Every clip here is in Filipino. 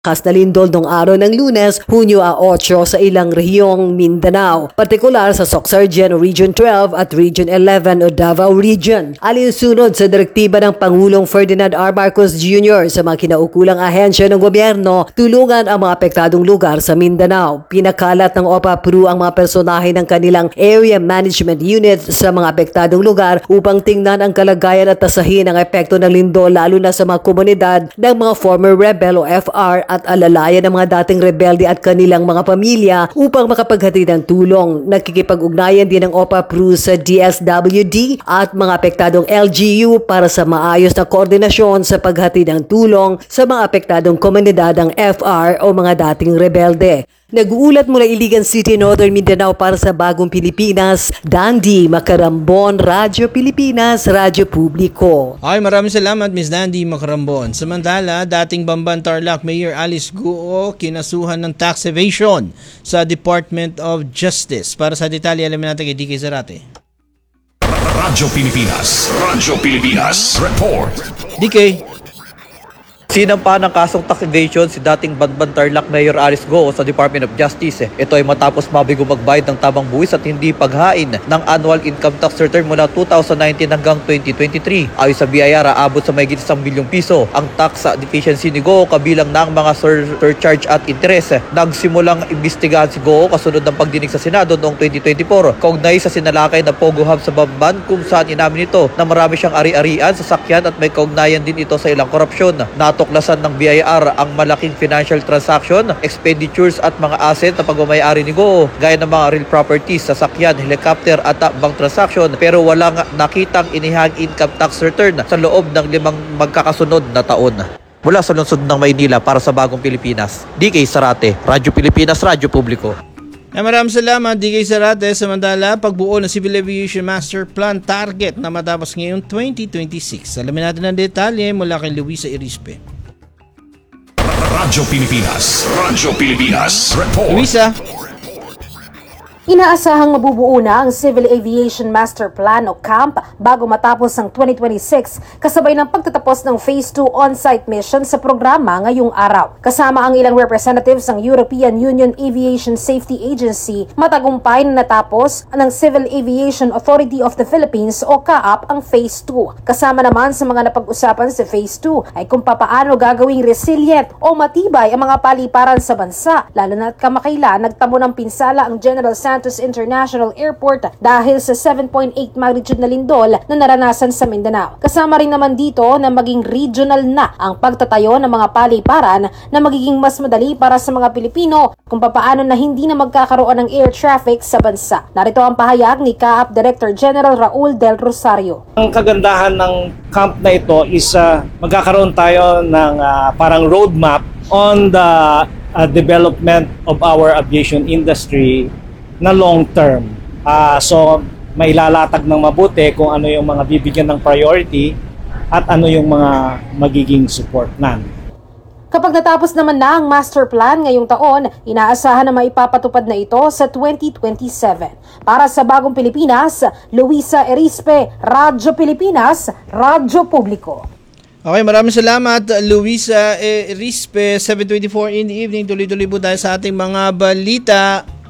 Kas na lindol noong araw ng Lunes, Hunyo 8 sa ilang rehiyong Mindanao, partikular sa Sorsogon Region 12 at Region 11 o Davao Region. Alinsunod sa direktiba ng Pangulong Ferdinand R. Marcos Jr. sa mga kinaukulang ahensya ng gobyerno, tulungan ang mga apektadong lugar sa Mindanao. Pinakalat ng OPA-PRU ang mga personahe ng kanilang Area Management Unit sa mga apektadong lugar upang tingnan ang kalagayan at tasahin ang epekto ng lindol lalo na sa mga komunidad ng mga former rebel o FR at alalayan ng mga dating rebelde at kanilang mga pamilya upang makapaghatid ng tulong. Nakikipag-ugnayan din ng OPA-PRU sa DSWD at mga apektadong LGU para sa maayos na koordinasyon sa paghatid ng tulong sa mga apektadong komunidad ng FR o mga dating rebelde. Nag-uulat mula Iligan City, Northern Mindanao para sa Bagong Pilipinas, Dandy Macarambon, Radyo Pilipinas, Radyo Publiko. Okay, maraming salamat Ms. Dandy Macarambon. Samantala, dating Bamban Tarlac Mayor Alice Guo kinasuhan ng tax evasion sa Department of Justice. Para sa detalye, alamin natin kay DK Zarate. Radyo Pilipinas, report. DK. Sinampa ng kasong tax evasion si dating Bamban Tarlac Mayor Alice Guo sa Department of Justice. Ito ay matapos mabigo magbayad ng tabang buwis at hindi paghain ng annual income tax return mula 2019 hanggang 2023. Ayon sa BIR, aabot sa mahigit 1 bilyong piso ang tax deficiency ni Guo kabilang ng mga surcharge at interes. Nagsimulang imbestigahan si Guo kasunod ng pagdinig sa Senado noong 2024 kaugnay sa sinalakay na Pogo Hub sa Bamban kung saan inamin ito na marami siyang ari-arian, sasakyan at may kaugnayan din ito sa ilang korupsyon. Natuklasan ng BIR ang malaking financial transaction, expenditures at mga asset na pagmamayari ni Guo gaya ng mga real properties, sasakyan, helicopter at bank transaction pero walang nakitang inihang income tax return sa loob ng 5 magkakasunod na taon. Mula sa lungsod ng Maynila para sa Bagong Pilipinas, DK Zarate, Radyo Pilipinas, Radyo Publiko. Maraming salamat DK Zarate. Samantala, pagbuo ng Civil Aviation Master Plan target na matapos ngayong 2026. Alamin natin ang detalye mula kay Luisa Irispe. Radyo Pilipinas, report. Luisa. Inaasahang mabubuo na ang Civil Aviation Master Plan o CAMP bago matapos ang 2026 kasabay ng pagtatapos ng Phase 2 on-site mission sa programa ngayong araw. Kasama ang ilang representatives ng European Union Aviation Safety Agency, matagumpay na natapos ng Civil Aviation Authority of the Philippines o CAAP ang Phase 2. Kasama naman sa mga napag-usapan sa Phase 2 ay kung papaano gagawing resilient o matibay ang mga paliparan sa bansa, lalo na at kamakailan nagtamo ng pinsala ang General Santos International Airport dahil sa 7.8 magnitude na lindol na naranasan sa Mindanao. Kasama rin naman dito na maging regional na ang pagtatayo ng mga paliparan na magiging mas madali para sa mga Pilipino kung papaano na hindi na magkakaroon ng air traffic sa bansa. Narito ang pahayag ni CAAP Director General Raul Del Rosario. Ang kagandahan ng camp na ito is magkakaroon tayo ng parang roadmap on the development of our aviation industry na long term. So mailalatag ng mabuti kung ano yung mga bibigyan ng priority at ano yung mga magiging support nan. Kapag natapos naman na ang master plan ngayong taon, inaasahan na maipapatupad na ito sa 2027. Para sa Bagong Pilipinas, Luisa Irispe, Radyo Pilipinas, Radyo Publiko. Okay, maraming salamat Luisa Irispe. 7:24 in the evening. Tuloy-tuloy po tayo sa ating mga balita.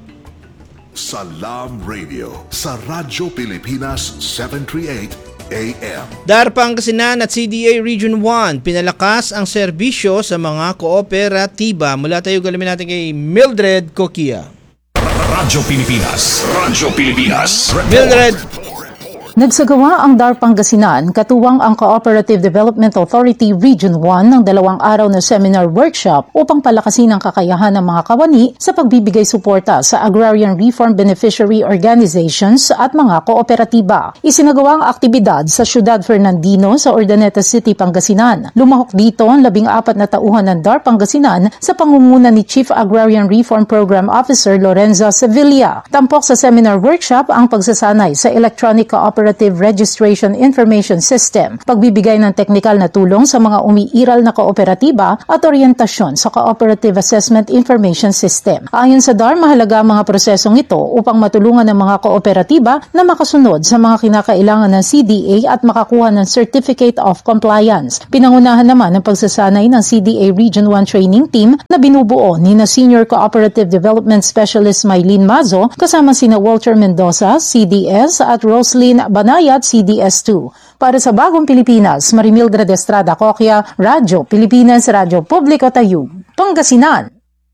Salam Radio sa Radyo Pilipinas 738 AM. DAR Pangasinan at CDA Region 1 pinalakas ang serbisyo sa mga kooperatiba. Mula tayo galamin natin kay Mildred Coquia. Radyo Pilipinas, report. Mildred. Nagsagawa ang DAR Pangasinan katuwang ang Cooperative Development Authority Region 1 ng 2 araw na seminar workshop upang palakasin ang kakayahan ng mga kawani sa pagbibigay suporta sa agrarian reform beneficiary organizations at mga kooperatiba. Isinagawa ang aktibidad sa Ciudad Fernandino sa Urdaneta City, Pangasinan. Lumahok dito ang 14 na tauhan ng DAR Pangasinan sa pangunguna ni Chief Agrarian Reform Program Officer Lorenza Sevilla. Tampok sa seminar workshop ang pagsasanay sa electronic cooperative Cooperative Registration Information System, pagbibigay ng teknikal na tulong sa mga umiiral na kooperatiba at oryentasyon sa Cooperative Assessment Information System. Ayon sa DAR, mahalaga ang mga prosesong ito upang matulungan ng mga kooperatiba na makasunod sa mga kinakailangan ng CDA at makakuha ng Certificate of Compliance. Pinangunahan naman ang pagsasanay ng CDA Region 1 Training Team na binubuo ni Senior Cooperative Development Specialist Mylene Mazo kasama sina Walter Mendoza, CDS at Roslyn Banayat, CDS2. Para sa Bagong Pilipinas, Marimildred Estrada Coquia, Radyo Pilipinas, Radyo Publiko Tayug, Pangasinan.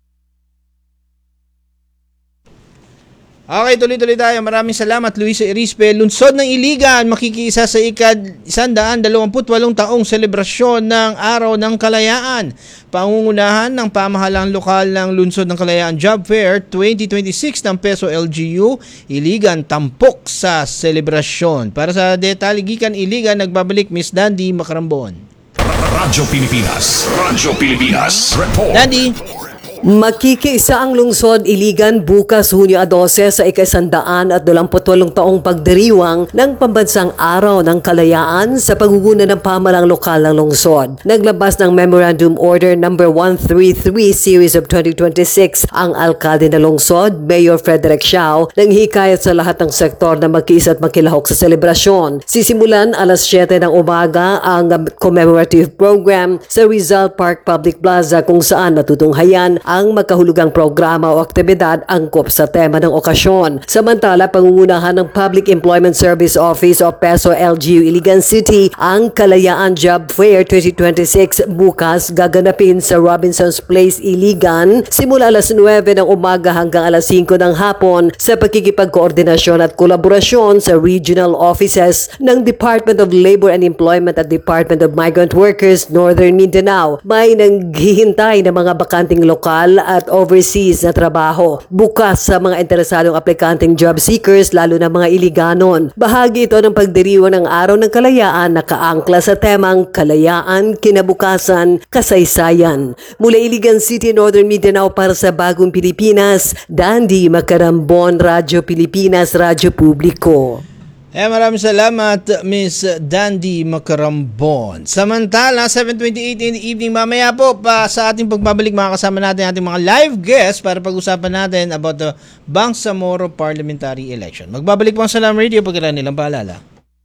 Okay, tuloy-tuloy tayo. Maraming salamat, Luisa Erispe. Lungsod ng Iligan, makikiisa sa ika-128 taong selebrasyon ng Araw ng Kalayaan. Pangungunahan ng pamahalang lokal ng Lungsod ng Kalayaan Job Fair 2026 ng Peso LGU, Iligan tampok sa selebrasyon. Para sa detalye gikan Iligan, nagbabalik Miss Dandy Macarambon. Radyo Pilipinas. Radyo Pilipinas. Report. Dandy. Makikiisa ang lungsod Iligan bukas Hunyo 12 sa ika-128 taong pagdiriwang ng Pambansang Araw ng Kalayaan sa paguguna ng pamahalang lokal ng lungsod. Naglabas ng Memorandum Order No. 133 Series of 2026 ang alkalde ng lungsod, Mayor Frederick Xiao, nang hikayat sa lahat ng sektor na magkiisa at makilahok sa selebrasyon. Sisimulan alas 7 ng umaga ang commemorative program sa Rizal Park Public Plaza kung saan natutunghayan ang magkahulugang programa o aktibidad angkop sa tema ng okasyon. Samantala, pangungunahan ng Public Employment Service Office o PESO LGU Iligan City ang Kalayaan Job Fair 2026 bukas gaganapin sa Robinson's Place, Iligan simula alas 9 ng umaga hanggang alas 5 ng hapon sa pagkikipagkoordinasyon at kolaborasyon sa regional offices ng Department of Labor and Employment at Department of Migrant Workers Northern Mindanao. May naghihintay na mga bakanting lokal at overseas na trabaho. Bukas sa mga interesadong aplikanteng job seekers, lalo na mga Iliganon. Bahagi ito ng pagdiriwang ng Araw ng Kalayaan na kaangkla sa temang Kalayaan, Kinabukasan, Kasaysayan. Mula Iligan City, Northern Mindanao para sa Bagong Pilipinas, Dandy Macarambon, Radyo Pilipinas, Radyo Publiko. Maraming salamat, Miss Dandy Macarambon. Samantala, 7:28 in the evening, mamaya po pa sa ating pagbabalik makakasama natin ating mga live guests para pag-usapan natin about the Bangsamoro Parliamentary Election. Magbabalik po ang Salam Radio pagkailan nilang paalala.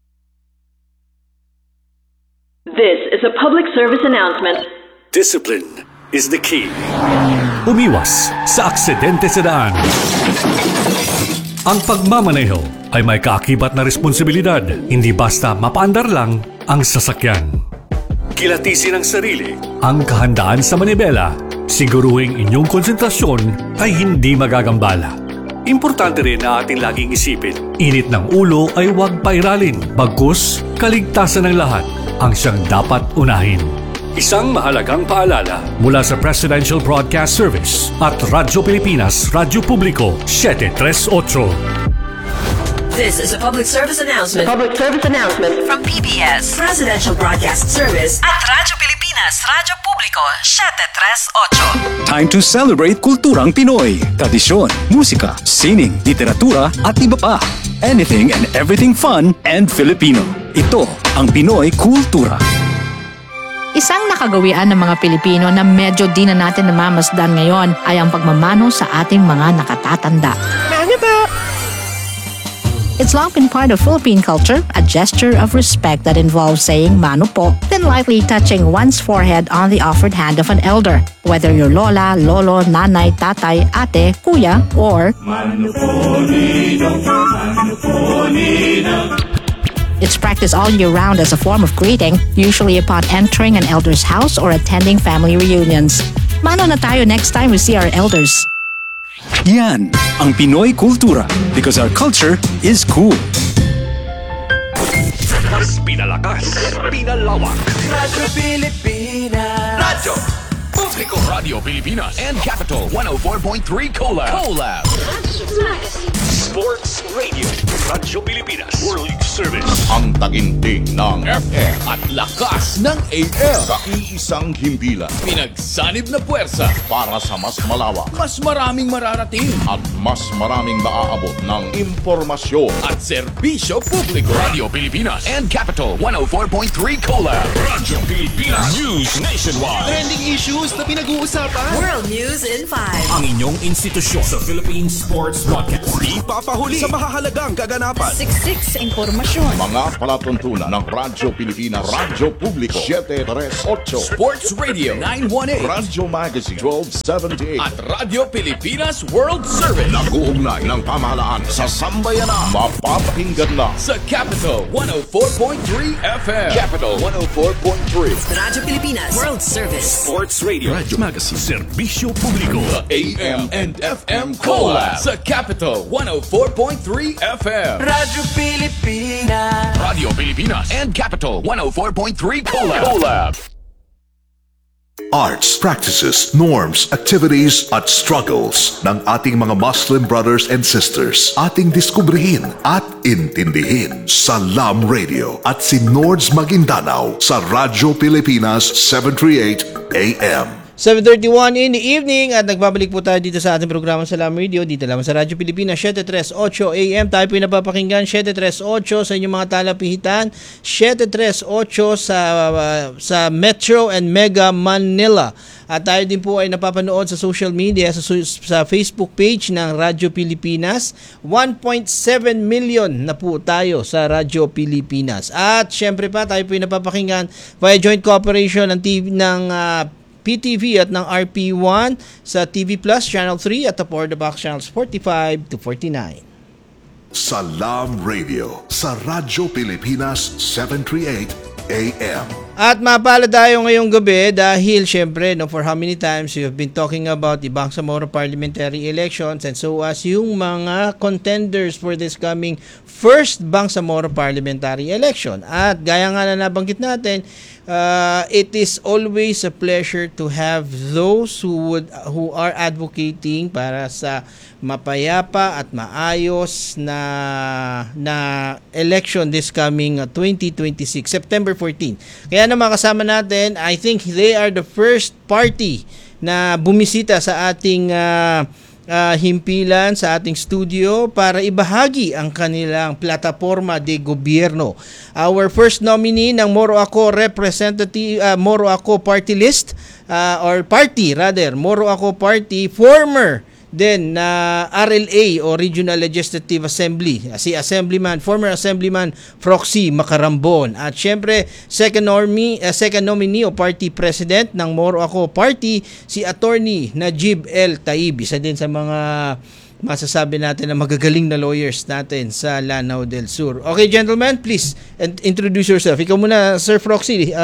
This is a public service announcement. Discipline is the key. Umiwas sa aksidente sa daan. Ang pagmamaneho ay may kaakibat na responsibilidad, hindi basta mapaandar lang ang sasakyan. Kilatisin ang sarili, ang kahandaan sa manibela, siguruhing inyong konsentrasyon ay hindi magagambala. Importante rin na ating laging isipin, init ng ulo ay huwag pairalin, bagkus kaligtasan ng lahat ang siyang dapat unahin. Isang mahalagang paalala mula sa Presidential Broadcast Service at Radyo Pilipinas, Radyo Publiko, 738. This is a public service announcement. Public service announcement From PBS, Presidential Broadcast Service at Radyo Pilipinas, Radyo Publiko, 738. Time to celebrate kulturang Pinoy. Tradisyon, musika, sining, literatura at iba pa. Anything and everything fun and Filipino. Ito ang Pinoy Kultura. Isang nakagawian ng mga Pilipino na medyo di na natin namamasdan ngayon ay ang pagmamano sa ating mga nakatatanda. It's long been part of Philippine culture, a gesture of respect that involves saying mano po, then lightly touching one's forehead on the offered hand of an elder, whether you're lola, lolo, nanay, tatay, ate, kuya, or mano po, ninong, mano po, ninong. It's practiced all year round as a form of greeting, usually upon entering an elder's house or attending family reunions. Mano na tayo next time we see our elders. Yan ang Pinoy Kultura because our culture is cool. Mas pinalakas, pinalawak. Radyo Pilipinas. Radyo Publico Radio Pilipinas and Capital 104.3 Collab. Sports Radio Radyo Pilipinas World Service. Ang taginting ng FM at lakas ng AM sa iisang himpilan. Pinagsanib na puwersa para sa mas malawak, mas maraming mararating at mas maraming maaabot ng impormasyon at serbisyo publiko. Radio Pilipinas and Capital 104.3 Collab. Radyo Pilipinas News Nationwide. Trending issues na pinag-uusapan. World News in 5. Ang inyong institusyon sa Philippine Sports Broadcast. Di papahuli sa mahahalagang kaganapan. Siksik sa impormasyon. Mga palatuntunan ng Radyo Pilipinas, Radyo Publiko 738, Sports Radio 918. Radyo Magazine 1278 At Radyo Pilipinas World Service. Nag-uugnay ng pamahalaan sa sambayanan. Mapapakinggan lang Sa Capital 104.3 FM. Capital 104.3. Radyo Pilipinas World Service. Sports Radio. Radyo Magazine. Serbisyo Publiko. The AM and FM Collab. Sa Capital 104.3 FM. Radyo Pilipinas. Radio Pilipinas and Capital 104.3 Collab. arts, practices, norms, activities at struggles ng ating mga Muslim brothers and sisters. Ating diskubrihin at intindihin sa LAM Radio at si Nords Maguindanao sa Radyo Pilipinas 738 AM. 7:31 in the evening at nagbabalik po tayo dito sa ating programa sa LAM Radio dito lamang sa Radyo Pilipinas 738 AM. Tayo po napapakinggan 738 sa inyong mga talapihitan, 738 sa Metro and Mega Manila. At tayo din po ay napapanood sa social media sa Facebook page ng Radyo Pilipinas. 1.7 million na po tayo sa Radyo Pilipinas. At syempre pa tayo po ay napapakinggan via joint cooperation ng TV ng PTV at ng RP1 sa TV Plus Channel 3 at the Board the Box Channels 45 to 49. Sa LAM Radio sa Radyo Pilipinas 738 AM. At mapala tayo ngayong gabi dahil syempre for how many times we have been talking about the Bangsamoro parliamentary elections and so as yung mga contenders for this coming first Bangsamoro parliamentary election. At gaya nga na nabanggit natin, it is always a pleasure to have those who are advocating para sa mapayapa at maayos na election this coming 2026 September 14. Kaya naman kasama natin, I think they are the first party na bumisita sa ating himpilan, sa ating studio para ibahagi ang kanilang plataforma de gobierno. Our first nominee ng Moro Ako Moro Ako party list or party rather, Moro Ako party, former then RLA o Regional Legislative Assembly, si former Assemblyman Froxy Macarambon. At syempre, second nominee o party president ng Moro Ako Party, si Attorney Najib L. Taib. Isa din sa mga masasabi natin na magagaling na lawyers natin sa Lanao del Sur. Okay, gentlemen, please introduce yourself. Ikaw muna, Sir Froxy.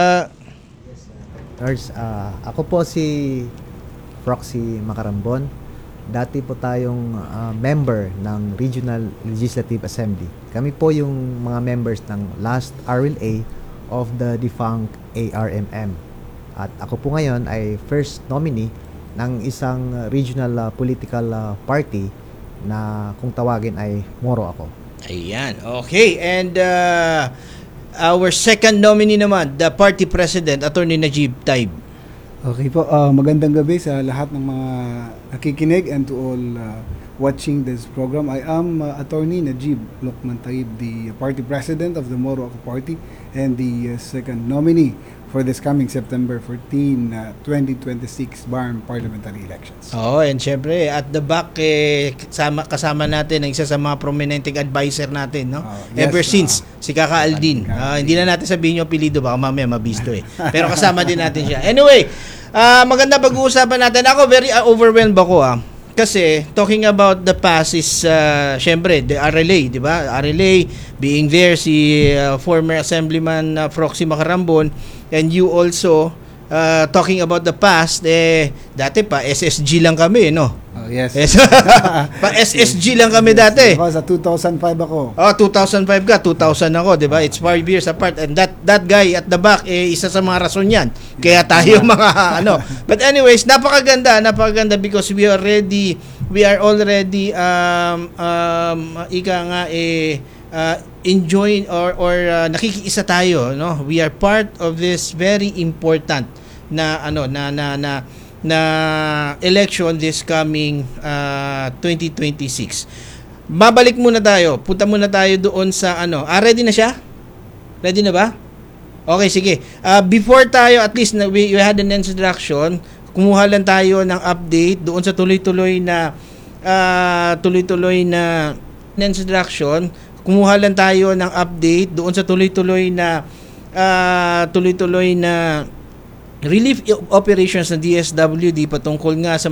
Ako po si Froxy Macarambon. Dati po tayong member ng Regional Legislative Assembly. Kami po yung mga members ng last RLA of the defunct ARMM. At ako po ngayon ay first nominee ng isang regional political party na kung tawagin ay Moro Ako. Ayan, okay. And our second nominee naman, the party president, Attorney Najib Taib. Okay po, magandang gabi sa lahat ng mga nakikinig and to all watching this program. I am Attorney Najib Lokman Taib, the party president of the Moro Ako Party and the second nominee for this coming September 14, 2026 BARM parliamentary elections. Oh, and syempre at the back kasama natin ang isa sa mga prominenteng advisor natin, no? Yes, Ever since si Kaka Aldin. Hindi na natin sabihin yung apelyido, baka mamaya mabisto eh. Pero kasama din natin siya. Anyway, maganda pag-uusapan natin. Ako very overwhelmed ako kasi talking about the past is syempre the RLA, di ba? RLA being there si former Assemblyman Froxy Macarambon, and you also talking about the past, dati pa SSG lang kami, no? Oh, yes. Pa SSG lang kami dati. Ako, sa 2005 ako. Oh, 2005 ka, 2000 ako, 'di ba? It's 5 years apart, and that guy at the back isa sa mga rason 'yan. Kaya tayo mga ano. But anyways, napakaganda because we are already ika nga enjoying or nakikiisa tayo, no? We are part of this very important na election this coming 2026. Babalik muna tayo. Punta muna tayo doon sa ready na siya? Ready na ba? Okay, sige. Before tayo, at least we had an introduction, kumuha lang tayo ng update doon sa tuloy-tuloy na introduction. Kumuha lang tayo ng update doon sa tuloy-tuloy na relief operations ng DSWD patungkol nga sa